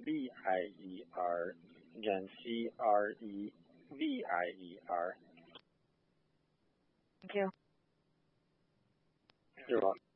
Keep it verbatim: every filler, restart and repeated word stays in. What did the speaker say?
V I E R, Jen C R E V I E R. Thank you. You're welcome.